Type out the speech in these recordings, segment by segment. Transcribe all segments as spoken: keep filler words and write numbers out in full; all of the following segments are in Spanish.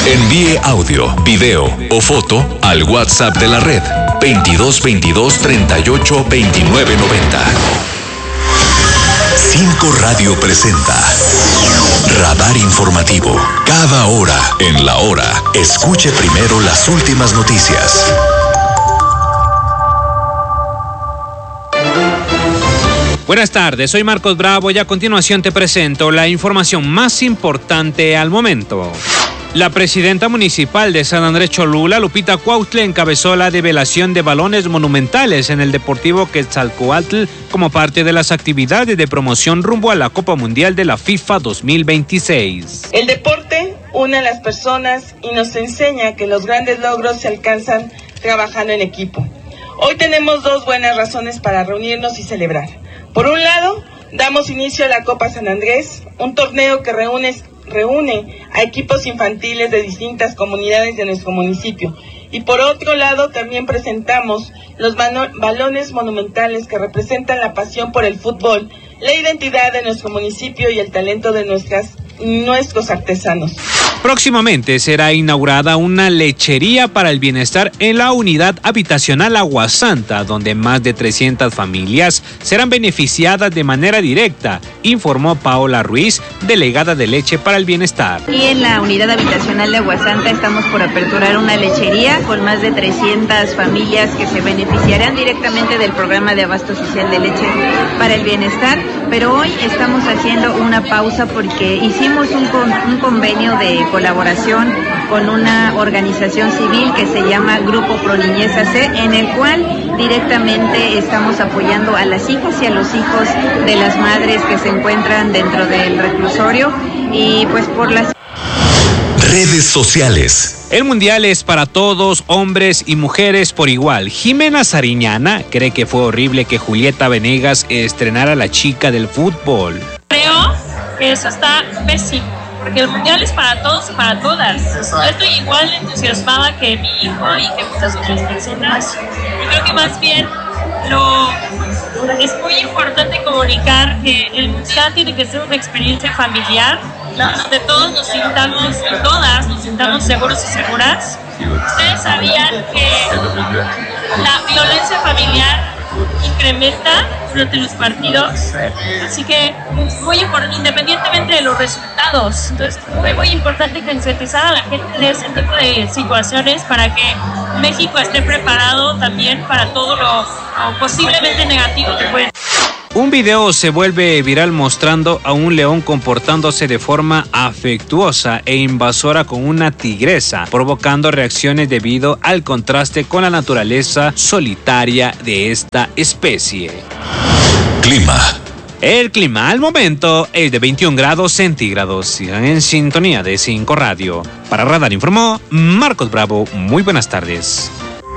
Envíe audio, video o foto al WhatsApp de la red veintidós veintidós treinta y ocho veintinueve noventa. Cinco Radio presenta Radar Informativo. Cada hora en la hora. Escuche primero las últimas noticias. Buenas tardes, soy Marcos Bravo y a continuación te presento la información más importante al momento. La presidenta municipal de San Andrés Cholula, Lupita Cuautle, encabezó la develación de balones monumentales en el Deportivo Quetzalcóatl como parte de las actividades de promoción rumbo a la Copa Mundial de la FIFA dos mil veintiséis. El deporte une a las personas y nos enseña que los grandes logros se alcanzan trabajando en equipo. Hoy tenemos dos buenas razones para reunirnos y celebrar. Por un lado, damos inicio a la Copa San Andrés, un torneo que reúne, reúne a equipos infantiles de distintas comunidades de nuestro municipio. Y por otro lado, también presentamos los balones monumentales que representan la pasión por el fútbol, la identidad de nuestro municipio y el talento de nuestras, nuestros artesanos. Próximamente será inaugurada una lechería para el bienestar en la unidad habitacional Agua Santa, donde más de trescientas familias serán beneficiadas de manera directa, informó Paola Ruiz, delegada de Leche para el Bienestar. Aquí en la unidad habitacional de Agua Santa estamos por aperturar una lechería con más de trescientas familias que se beneficiarán directamente del programa de abasto social de leche para el bienestar, pero hoy estamos haciendo una pausa porque hicimos un, con, un convenio de colaboración con una organización civil que se llama Grupo Pro Niñez A C, en el cual directamente estamos apoyando a las hijas y a los hijos de las madres que se encuentran dentro del reclusorio y pues por las redes sociales. El mundial es para todos, hombres y mujeres por igual. Jimena Sariñana cree que fue horrible que Julieta Venegas estrenara La Chica del Fútbol. Creo que eso está pésimo, porque el mundial es para todos y para todas. Yo estoy igual entusiasmada que mi hijo y que muchas otras personas. Y creo que más bien lo, es muy importante comunicar que el mundial tiene que ser una experiencia familiar, donde todos nos sintamos, y todas nos sintamos seguros y seguras. Ustedes sabían que la violencia familiar incrementa durante los partidos, así que muy importante, independientemente de los resultados. Entonces fue muy importante concientizar a la gente de ese tipo de situaciones para que México esté preparado también para todo lo, lo posiblemente negativo que puede. Un video se vuelve viral mostrando a un león comportándose de forma afectuosa e invasora con una tigresa, provocando reacciones debido al contraste con la naturaleza solitaria de esta especie. Clima. El clima al momento es de veintiún grados centígrados. Sigan en sintonía de cinco Radio. Para Radar informó Marcos Bravo. Muy buenas tardes.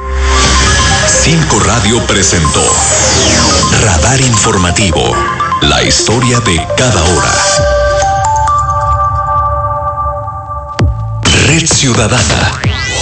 cinco Radio presentó Radar Informativo, la historia de cada hora. Red Ciudadana.